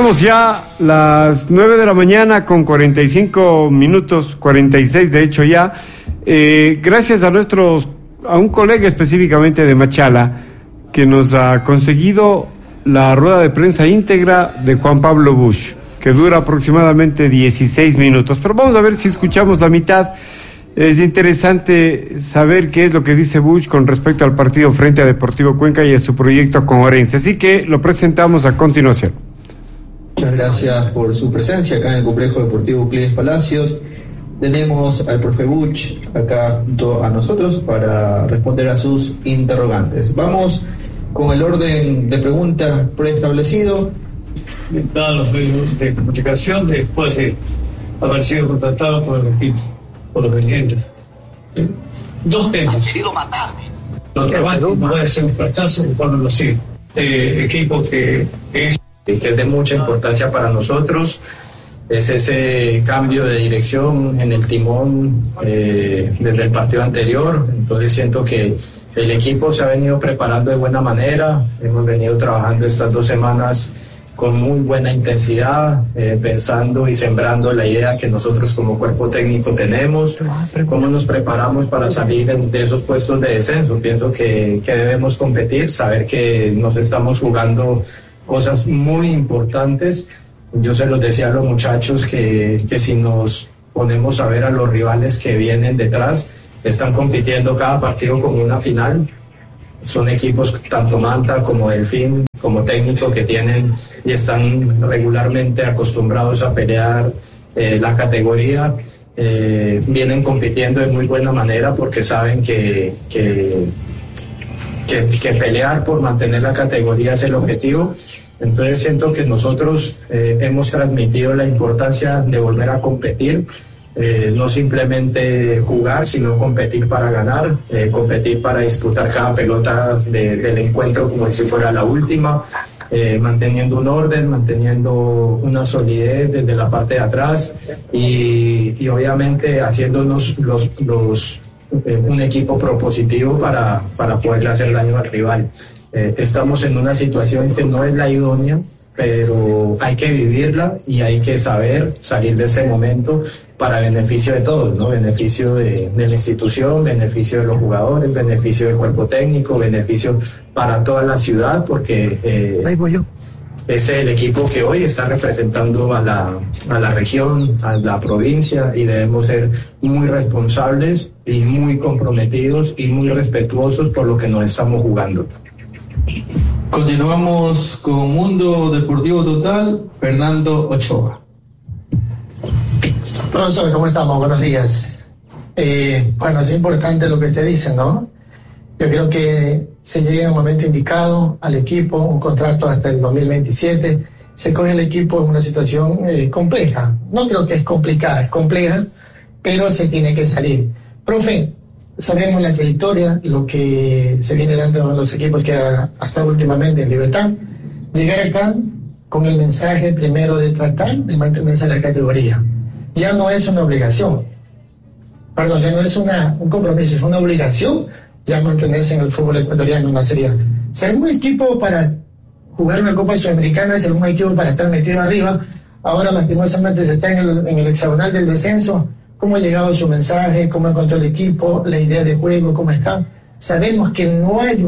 Reportamos ya las 9 de la mañana con 45 minutos, 46 de hecho ya. Gracias a un colega específicamente de Machala que nos ha conseguido la rueda de prensa íntegra de Juan Pablo Busch, que dura aproximadamente 16 minutos. Pero vamos a ver si escuchamos la mitad. Es interesante saber qué es lo que dice Busch con respecto al partido frente a Deportivo Cuenca y a su proyecto con Orense. Así que lo presentamos a continuación. Muchas gracias por su presencia acá en el Complejo Deportivo Euclides Palacios. Tenemos al profe Busch acá junto a nosotros para responder a sus interrogantes. Vamos con el orden de preguntas preestablecido. Dados los medios de comunicación después de haber sido contactado por el equipo, por los clientes. Dos temas. Lo que no debe ser un fracaso cuando lo sigue. Equipo que es de mucha importancia para nosotros. Es ese cambio de dirección en el timón desde el partido anterior. Entonces siento que el equipo se ha venido preparando de buena manera. Hemos venido trabajando estas 2 semanas con muy buena intensidad, pensando y sembrando la idea que nosotros como cuerpo técnico tenemos, cómo nos preparamos para salir de esos puestos de descenso. Pienso que debemos competir, saber que nos estamos jugando cosas muy importantes. Yo se los decía a los muchachos que si nos ponemos a ver a los rivales que vienen detrás, están compitiendo cada partido como una final. Son equipos tanto Manta como Delfín, como técnico, que tienen y están regularmente acostumbrados a pelear la categoría. Vienen compitiendo de muy buena manera porque saben que pelear por mantener la categoría es el objetivo. Entonces siento que nosotros hemos transmitido la importancia de volver a competir, no simplemente jugar, sino competir para ganar, competir para disputar cada pelota del encuentro como si fuera la última, manteniendo un orden, manteniendo una solidez desde la parte de atrás y obviamente haciéndonos un equipo propositivo para poderle hacer daño al rival. Estamos en una situación que no es la idónea, pero hay que vivirla y hay que saber salir de ese momento para beneficio de todos, ¿no? Beneficio de la institución, beneficio de los jugadores, beneficio del cuerpo técnico, beneficio para toda la ciudad, porque ahí voy yo. Es el equipo que hoy está representando a la región, a la provincia, y debemos ser muy responsables y muy comprometidos y muy respetuosos por lo que nos estamos jugando. Continuamos con Mundo Deportivo Total, Fernando Ochoa. Profesor, ¿cómo estamos? Buenos días. Bueno, es importante lo que usted dice, ¿no? Yo creo que se llega en un momento indicado al equipo, un contrato hasta el 2027, se coge el equipo en una situación compleja. No creo que es complicada, es compleja, pero se tiene que salir. Profe, sabemos la trayectoria, lo que se viene dando en los equipos que hasta últimamente en Libertad. Llegar acá con el mensaje primero de tratar de mantenerse en la categoría. Ya no es una obligación. Perdón, ya no es un compromiso, es una obligación ya mantenerse en el fútbol ecuatoriano, una serie. Ser un equipo para jugar una Copa Sudamericana, ser un equipo para estar metido arriba. Ahora lastimosamente se está en el hexagonal del descenso. ¿Cómo ha llegado su mensaje? ¿Cómo encontró el equipo? ¿La idea de juego? ¿Cómo está? Sabemos que no hay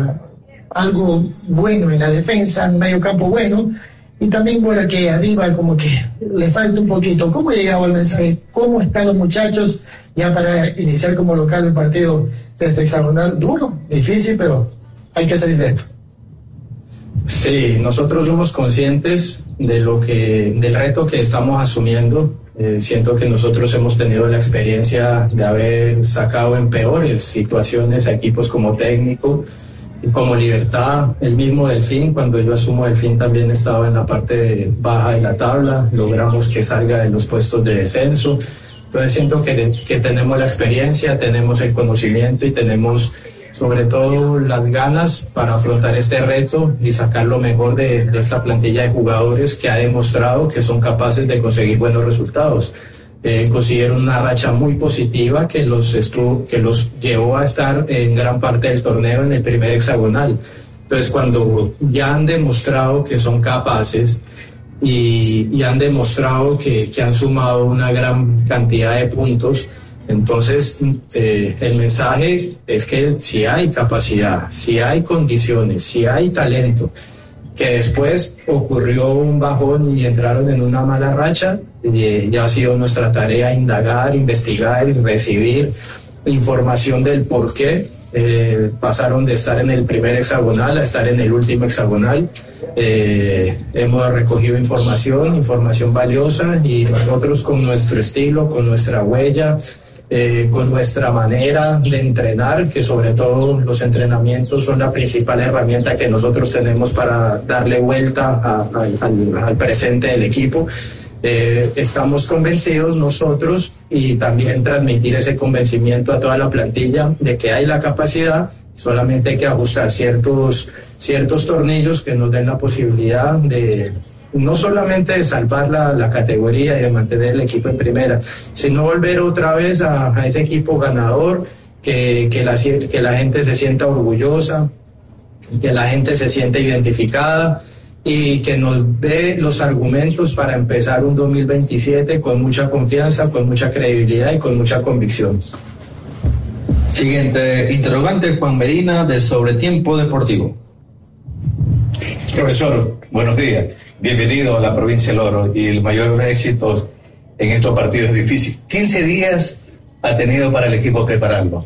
algo bueno en la defensa, un medio campo bueno, y también por que arriba como que le falta un poquito. ¿Cómo ha llegado el mensaje? ¿Cómo están los muchachos ya para iniciar como local el partido de este hexagonal? Duro, difícil, pero hay que salir de esto. Sí, nosotros somos conscientes del reto que estamos asumiendo. Siento que nosotros hemos tenido la experiencia de haber sacado en peores situaciones a equipos como Técnico, como Libertad, el mismo Delfín. Cuando yo asumo Delfín también estaba en la parte baja de la tabla, logramos que salga de los puestos de descenso. Entonces siento que tenemos la experiencia, tenemos el conocimiento y tenemos sobre todo las ganas para afrontar este reto y sacar lo mejor de esta plantilla de jugadores que ha demostrado que son capaces de conseguir buenos resultados. Consiguieron una racha muy positiva que los llevó a estar en gran parte del torneo en el primer hexagonal. Entonces, cuando ya han demostrado que son capaces, y han demostrado que han sumado una gran cantidad de puntos. Entonces, el mensaje es que si hay capacidad, si hay condiciones, si hay talento, que después ocurrió un bajón y entraron en una mala racha, ya ha sido nuestra tarea indagar, investigar y recibir información del por qué pasaron de estar en el primer hexagonal a estar en el último hexagonal. Hemos recogido información valiosa, y nosotros con nuestro estilo, con nuestra huella, con nuestra manera de entrenar, que sobre todo los entrenamientos son la principal herramienta que nosotros tenemos para darle vuelta al presente del equipo. Estamos convencidos nosotros, y también transmitir ese convencimiento a toda la plantilla de que hay la capacidad, solamente hay que ajustar ciertos tornillos que nos den la posibilidad de no solamente de salvar la categoría y de mantener el equipo en primera, sino volver otra vez a ese equipo ganador, que la gente se sienta orgullosa, que la gente se sienta identificada, y que nos dé los argumentos para empezar un 2027 con mucha confianza, con mucha credibilidad y con mucha convicción. Siguiente interrogante, Juan Medina, de Sobretiempo Deportivo. Profesor, buenos días. Bienvenido a la provincia del Oro y el mayor éxito en estos partidos difíciles. 15 días ha tenido para el equipo prepararlo.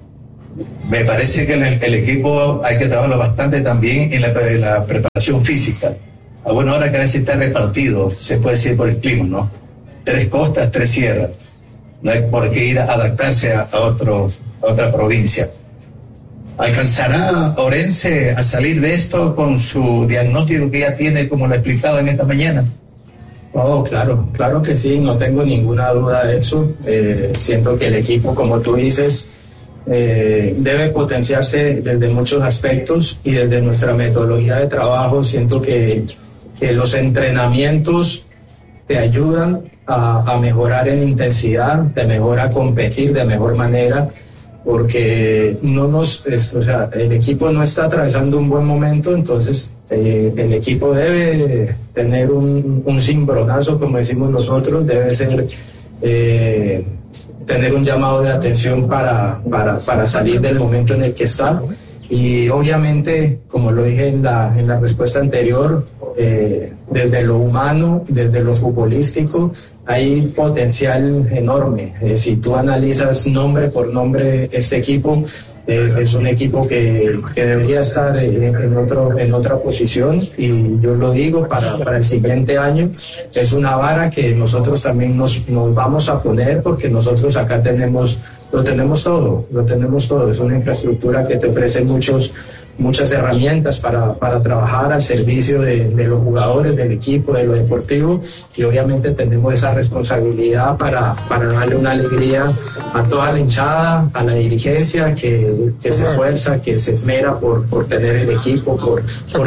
Me parece que el equipo hay que trabajarlo bastante también en la preparación física. A buena hora que a veces está repartido, se puede decir por el clima, ¿no? 3 costas, 3 sierras. No hay por qué ir a adaptarse a otra provincia. ¿Alcanzará Orense a salir de esto con su diagnóstico que ya tiene, como lo he explicado en esta mañana? Oh, claro que sí, no tengo ninguna duda de eso. Siento que el equipo, como tú dices, debe potenciarse desde muchos aspectos, y desde nuestra metodología de trabajo siento que los entrenamientos te ayudan a mejorar en intensidad, te mejora a competir de mejor manera, porque el equipo no está atravesando un buen momento. Entonces el equipo debe tener un cimbronazo, como decimos nosotros, debe ser tener un llamado de atención para salir del momento en el que está. Y obviamente, como lo dije en la respuesta anterior, desde lo humano, desde lo futbolístico, hay potencial enorme. Si tú analizas nombre por nombre este equipo, es un equipo que debería estar en otra posición, y yo lo digo, para el siguiente año es una vara que nosotros también nos vamos a poner, porque nosotros acá lo tenemos todo. Es una infraestructura que te ofrece muchas herramientas para trabajar al servicio de los jugadores, del equipo, de lo deportivo, y obviamente tenemos esa responsabilidad para darle una alegría a toda la hinchada, a la dirigencia que se esfuerza, que se esmera por tener el equipo, por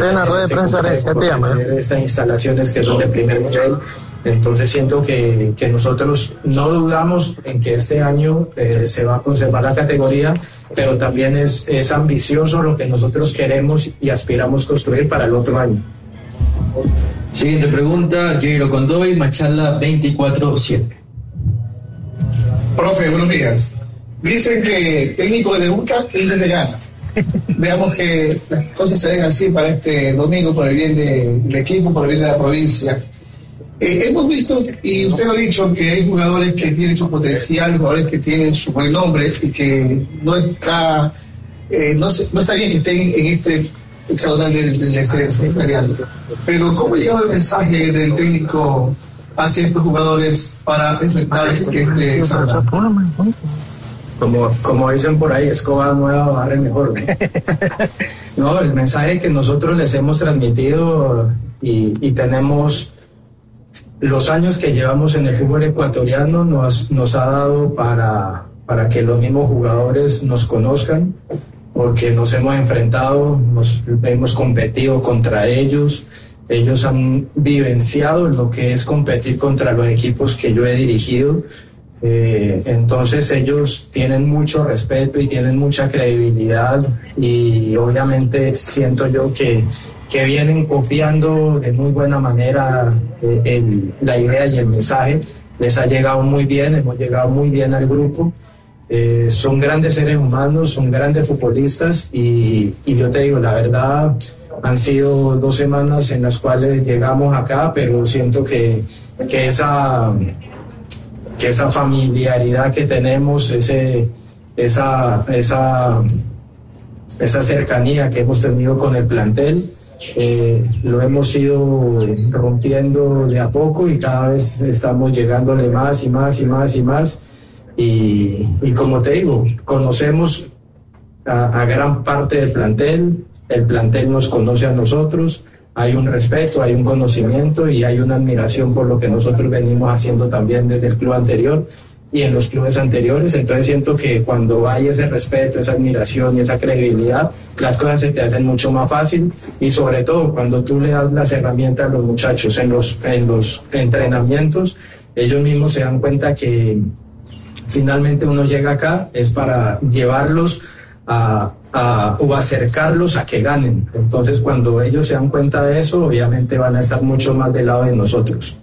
tener estas instalaciones que son de primer nivel. Entonces siento que nosotros no dudamos en que este año se va a conservar la categoría, pero también es ambicioso lo que nosotros queremos y aspiramos construir para el otro año. Siguiente pregunta, Jairo Condoy, Machala 24/7. Profe, buenos días. Dicen que técnico que debuta y desde gana. Veamos que las cosas se den así para este domingo, por el bien del equipo, por el bien de la provincia. Hemos visto, y usted lo ha dicho, que hay jugadores que tienen su potencial, jugadores que tienen su buen nombre, y que no está bien que estén en este hexagonal del descenso italiano. Pero ¿cómo ha llegado el mensaje del técnico hacia estos jugadores para enfrentar este hexagonal? Como dicen por ahí, escoba nueva barre mejor. No, el mensaje que nosotros les hemos transmitido, y tenemos los años que llevamos en el fútbol ecuatoriano, nos ha dado para que los mismos jugadores nos conozcan, porque nos hemos enfrentado, hemos competido contra ellos. Ellos han vivenciado lo que es competir contra los equipos que yo he dirigido. Entonces ellos tienen mucho respeto y tienen mucha credibilidad, y obviamente siento yo que que vienen copiando de muy buena manera la idea y el mensaje. Les ha llegado muy bien, hemos llegado muy bien al grupo. Son grandes seres humanos, son grandes futbolistas y yo te digo, la verdad, han sido 2 semanas en las cuales llegamos acá, pero siento que esa familiaridad que tenemos, esa cercanía que hemos tenido con el plantel, lo hemos ido rompiendo de a poco y cada vez estamos llegándole más y más y más y más. Y como te digo, conocemos a gran parte del plantel, el plantel nos conoce a nosotros, hay un respeto, hay un conocimiento y hay una admiración por lo que nosotros venimos haciendo también desde el club anterior y en los clubes anteriores. Entonces siento que cuando hay ese respeto, esa admiración y esa credibilidad, las cosas se te hacen mucho más fácil y sobre todo cuando tú le das las herramientas a los muchachos en los entrenamientos, ellos mismos se dan cuenta que finalmente uno llega acá es para llevarlos o acercarlos a que ganen. Entonces cuando ellos se dan cuenta de eso, obviamente van a estar mucho más del lado de nosotros.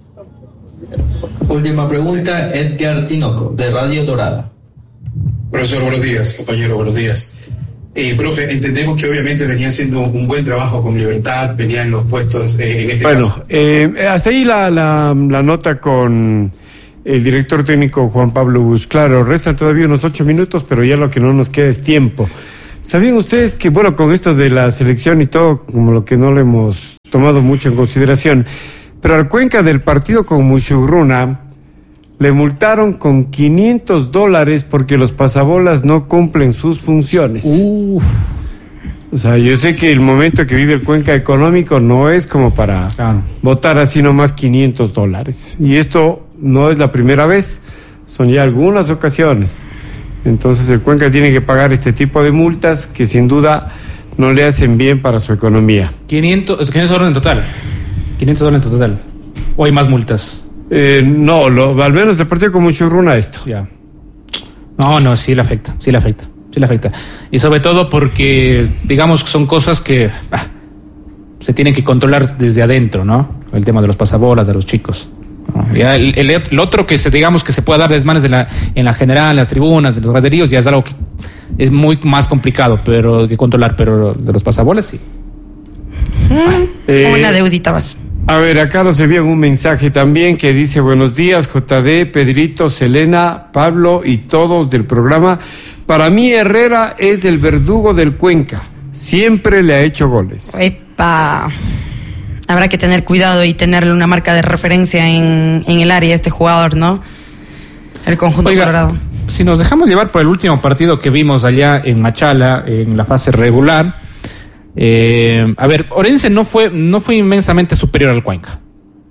Última pregunta, Edgar Tinoco, de Radio Dorada. Profesor, buenos días. Compañero, buenos días. Profe, entendemos que obviamente venía haciendo un buen trabajo con Libertad, venía en los puestos en este caso. Hasta ahí la nota con el director técnico Juan Pablo Buch. Claro, restan todavía unos 8 minutos, pero ya lo que no nos queda es tiempo. ¿Sabían ustedes que, bueno, con esto de la selección y todo, como lo que no le hemos tomado mucho en consideración, pero al Cuenca del partido con Mushurruna le multaron con $500 porque los pasabolas no cumplen sus funciones? O sea, yo sé que el momento que vive el Cuenca económico no es como para votar así nomás $500. Y esto no es la primera vez, son ya algunas ocasiones. Entonces el Cuenca tiene que pagar este tipo de multas que sin duda no le hacen bien para su economía. $500 en total. $500 en total. ¿O hay más multas? No, al menos el partido con Mushurruna esto. Ya. No, sí le afecta. Y sobre todo porque, digamos, son cosas que se tienen que controlar desde adentro, ¿no? El tema de los pasabolas, de los chicos. ¿No? Ya el otro que digamos que se pueda dar desmanes en la general, en las tribunas, de los graderíos, ya es algo que es muy más complicado de controlar, pero de los pasabolas sí. Una deudita más. A ver, acá nos envían un mensaje también que dice: buenos días, JD, Pedrito, Selena, Pablo y todos del programa. Para mí Herrera es el verdugo del Cuenca. Siempre le ha hecho goles. Epa. Habrá que tener cuidado y tenerle una marca de referencia en el área este jugador, ¿no? El conjunto colorado. Si nos dejamos llevar por el último partido que vimos allá en Machala, en la fase regular, a ver, Orense no fue inmensamente superior al Cuenca.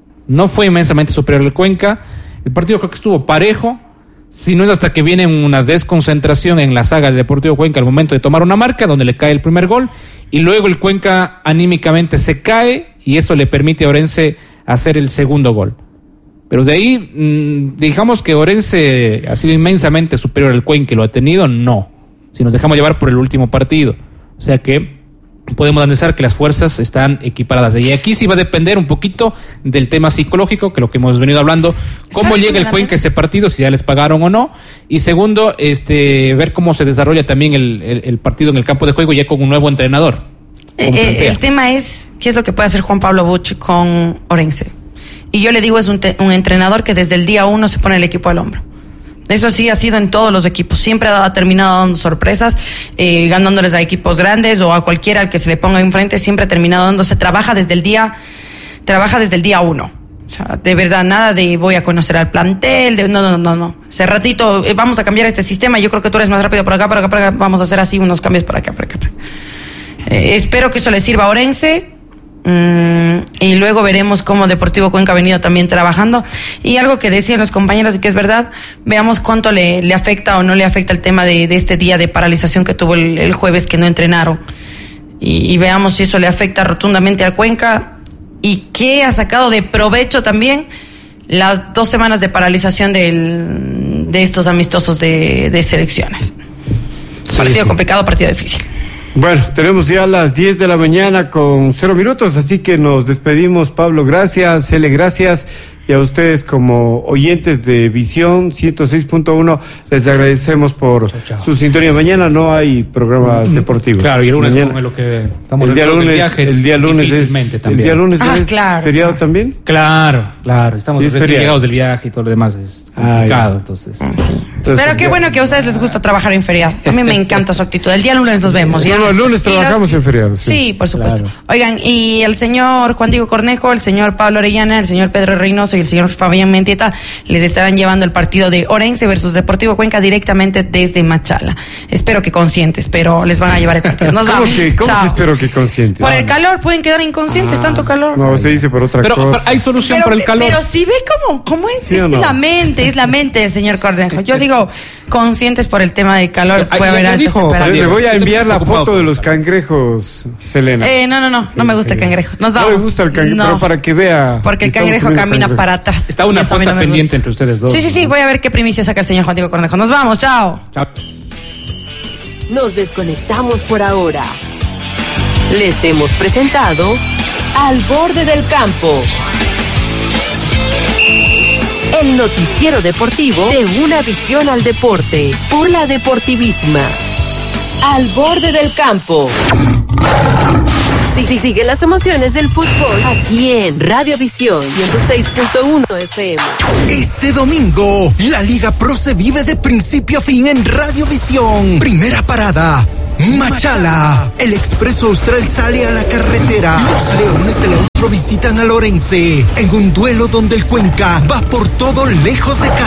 El partido creo que estuvo parejo. Si no es hasta que viene una desconcentración en la saga de Deportivo Cuenca al momento de tomar una marca, donde le cae el primer gol, y luego el Cuenca anímicamente se cae, y eso le permite a Orense hacer el segundo gol. Pero de ahí, digamos que Orense ha sido inmensamente superior al Cuenca, y lo ha tenido, no. Si nos dejamos llevar por el último partido. O sea que podemos analizar que las fuerzas están equiparadas. Y aquí sí va a depender un poquito del tema psicológico, que lo que hemos venido hablando, cómo llega el Cuenca a ese partido, si ya les pagaron o no. Y segundo, ver cómo se desarrolla también el partido en el campo de juego ya con un nuevo entrenador. El tema es qué es lo que puede hacer Juan Pablo Buch con Orense. Y yo le digo, es un entrenador que desde el día 1 se pone el equipo al hombro. Eso sí ha sido en todos los equipos. Siempre ha terminado dando sorpresas, ganándoles a equipos grandes o a cualquiera al que se le ponga enfrente. Siempre ha terminado dándose. Trabaja desde el día 1. O sea, de verdad, nada de voy a conocer al plantel. No. Hace ratito vamos a cambiar este sistema. Yo creo que tú eres más rápido por acá. Vamos a hacer así unos cambios por acá. Espero que eso le sirva a Orense. Y luego veremos cómo Deportivo Cuenca ha venido también trabajando. Y algo que decían los compañeros y que es verdad, veamos cuánto le afecta o no le afecta el tema de este día de paralización que tuvo el jueves, que no entrenaron. Y veamos si eso le afecta rotundamente al Cuenca y qué ha sacado de provecho también las 2 semanas de paralización de estos amistosos de selecciones. Partido complicado, partido difícil. Bueno, tenemos ya las 10 de la mañana con 0 minutos, así que nos despedimos. Pablo, gracias. Cele, gracias. Y a ustedes como oyentes de Visión 106.1 les agradecemos por su sintonía. Mañana no hay programas deportivos. Claro, y el lunes mañana, con lo que estamos el día lunes, viaje, el día lunes es también. El día lunes es claro, feriado también. Claro, estamos recién llegados del viaje y todo lo demás es complicado, entonces. Pero qué bueno que a ustedes les gusta trabajar en feriado. A mí me encanta su actitud. El día lunes nos vemos. ¿ya? No, el lunes trabajamos en feriado. Sí, por supuesto. Claro. Oigan, y el señor Juan Diego Cornejo, el señor Pablo Orellana, el señor Pedro Reynoso y el señor Fabián Mendieta les estarán llevando el partido de Orense versus Deportivo Cuenca directamente desde Machala. Espero que conscientes, pero les van a llevar el partido. Nos vamos. ¿Cómo que espero que conscientes? Por el calor, pueden quedar inconscientes, tanto calor. No, se dice por otra cosa. Pero hay solución por el calor. Pero si ve cómo es, ¿Sí es no? la mente, señor Cornejo. Yo digo, conscientes por el tema del calor, puede haber altas temperaturas. Le voy a enviar la foto de los cangrejos, Selena. No me gusta el cangrejo. Nos vamos. No me gusta el cangrejo, pero para que vea. Porque el cangrejo camina para atrás. Está una apuesta pendiente entre ustedes dos. Sí, voy a ver qué primicia saca el señor Juan Diego Cornejo. Nos vamos, chao. Nos desconectamos por ahora. Les hemos presentado Al Borde del Campo, el noticiero deportivo de una visión al deporte por la Deportivísima. Al Borde del Campo. Sigue las emociones del fútbol aquí en Radio Visión 106.1 FM. Este domingo, la Liga Pro se vive de principio a fin en Radio Visión. Primera parada, Machala. El Expreso Austral sale a la carretera. Los Leones del Austro visitan a Orense en un duelo donde el Cuenca va por todo lejos de casa.